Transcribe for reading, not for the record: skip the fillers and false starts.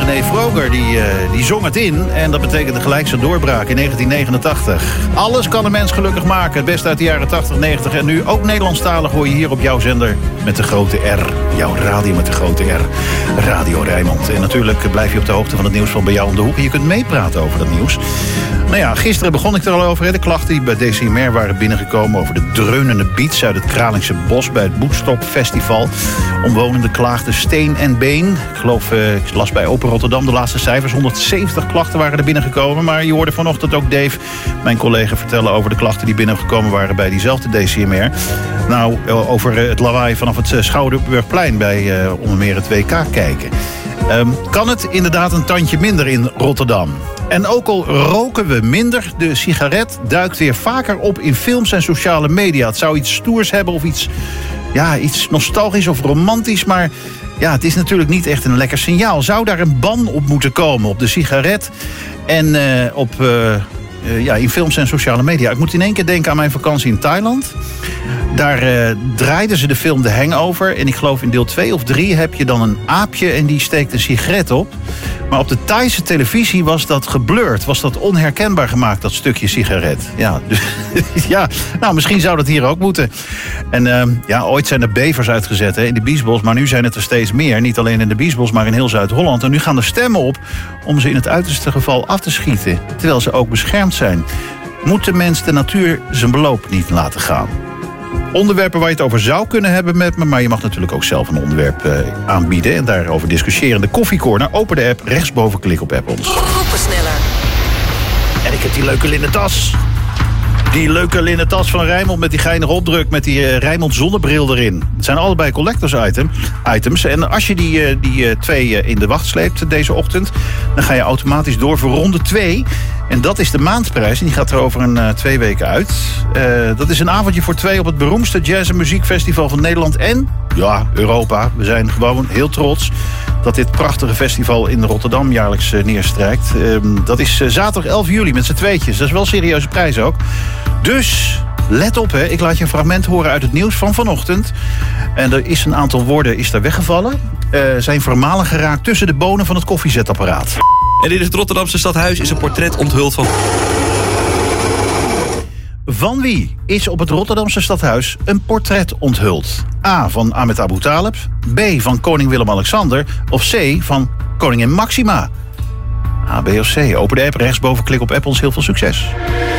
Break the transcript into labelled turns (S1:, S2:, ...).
S1: René Vroger, die zong het in. En dat betekende gelijk zijn doorbraak in 1989. Alles kan een mens gelukkig maken. Het beste uit de jaren 80, 90 en nu. Ook Nederlandstalig hoor je hier op jouw zender met de grote R. Jouw radio met de grote R. Radio Rijnmond. En natuurlijk blijf je op de hoogte van het nieuws van bij jou om de hoek. En je kunt meepraten over dat nieuws. Nou ja, gisteren begon ik er al over. De klachten die bij DCMR waren binnengekomen over de dreunende beats uit het Kralingse Bos bij het Boekstop Festival. Omwonenden klaagden steen en been. Ik las bij Open Rotterdam de laatste cijfers. 170 klachten waren er binnengekomen. Maar je hoorde vanochtend ook Dave, mijn collega, vertellen over de klachten die binnengekomen waren bij diezelfde DCMR. Nou, over het lawaai vanaf het Schouwburgplein bij onder meer het WK kijken. Kan het inderdaad een tandje minder in Rotterdam? En ook al roken we minder, de sigaret duikt weer vaker op in films en sociale media. Het zou iets stoers hebben of iets nostalgisch of romantisch, maar ja, het is natuurlijk niet echt een lekker signaal. Zou daar een ban op moeten komen op de sigaret en in films en sociale media? Ik moet in één keer denken aan mijn vakantie in Thailand. Daar draaiden ze de film The Hangover. En ik geloof in deel 2 of 3 heb je dan een aapje en die steekt een sigaret op. Maar op de Thaise televisie was dat geblurred. Was dat onherkenbaar gemaakt, dat stukje sigaret. Ja, dus, ja, nou, misschien zou dat hier ook moeten. En ooit zijn er bevers uitgezet in de Biesbos. Maar nu zijn het er steeds meer. Niet alleen in de Biesbos, maar in heel Zuid-Holland. En nu gaan er stemmen op om ze in het uiterste geval af te schieten. Terwijl ze ook beschermd zijn. Moet de mens de natuur zijn beloop niet laten gaan? Onderwerpen waar je het over zou kunnen hebben met me. Maar je mag natuurlijk ook zelf een onderwerp aanbieden en daarover discussiëren. De Koffiecorner, open de app, rechtsboven klik op app ons.
S2: Groepensneller.
S1: En ik heb die leuke linnen tas. Die leuke linnen tas van Rijnmond met die geinige opdruk met die Rijnmond zonnebril erin. Het zijn allebei collectors items. En als je die twee in de wacht sleept deze ochtend, dan ga je automatisch door voor ronde 2. En dat is de maandprijs. En die gaat er over 2 weken uit. Dat is een avondje voor 2 op het beroemdste jazz- en muziekfestival van Nederland en Europa. We zijn gewoon heel trots dat dit prachtige festival in Rotterdam jaarlijks neerstrijkt. Dat is zaterdag 11 juli met z'n tweetjes. Dat is wel een serieuze prijs ook. Dus let op, ik laat je een fragment horen uit het nieuws van vanochtend. En er is een aantal woorden weggevallen. Zijn vermalen geraakt tussen de bonen van het koffiezetapparaat.
S3: En in het Rotterdamse stadhuis is een portret onthuld van...
S1: Van wie is op het Rotterdamse stadhuis een portret onthuld? A. van Ahmed Abu Talib, B. van koning Willem-Alexander of C. van koningin Maxima? A, B of C? Open de app, rechtsboven klik op app ons. Heel veel succes.